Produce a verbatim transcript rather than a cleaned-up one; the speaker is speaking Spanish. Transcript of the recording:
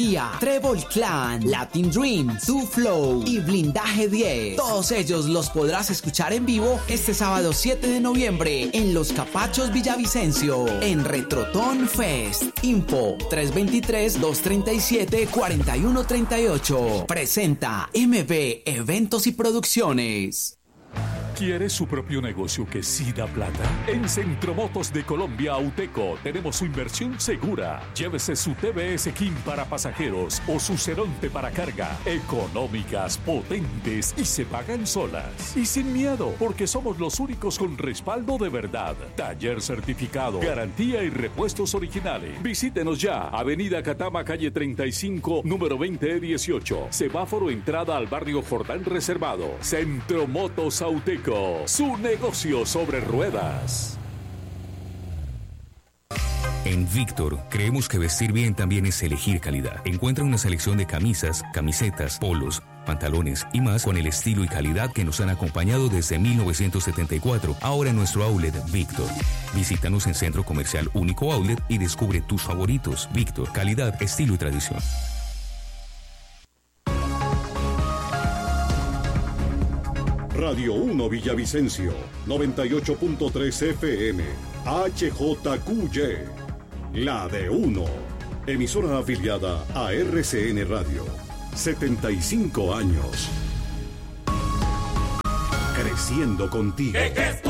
Trébol Clan, Latin Dream, Two Flow y Blindaje diez. Todos ellos los podrás escuchar en vivo este sábado siete de noviembre en Los Capachos Villavicencio, en Retrotón Fest. Info tres dos tres, dos tres siete, cuatro uno tres ocho. Presenta M B Eventos y Producciones. ¿Quiere su propio negocio que sí da plata? En Centromotos de Colombia Auteco tenemos su inversión segura. Llévese su T V S King para pasajeros o su Ceronte para carga. Económicas, potentes y se pagan solas. Y sin miedo, porque somos los únicos con respaldo de verdad. Taller certificado, garantía y repuestos originales. Visítenos ya. Avenida Catama, calle treinta y cinco, número veinte dieciocho. Semáforo entrada al barrio Jordán Reservado. Centromotos Auteco. Su negocio sobre ruedas. En Víctor, creemos que vestir bien también es elegir calidad. Encuentra una selección de camisas, camisetas, polos, pantalones y más con el estilo y calidad que nos han acompañado desde mil novecientos setenta y cuatro, ahora en nuestro outlet Víctor. Visítanos en Centro Comercial Único Outlet y descubre tus favoritos. Víctor, calidad, estilo y tradición. Radio uno Villavicencio, noventa y ocho punto tres F M, H J Q Y, la de uno, emisora afiliada a R C N Radio, setenta y cinco años, creciendo contigo. ¿Qué, qué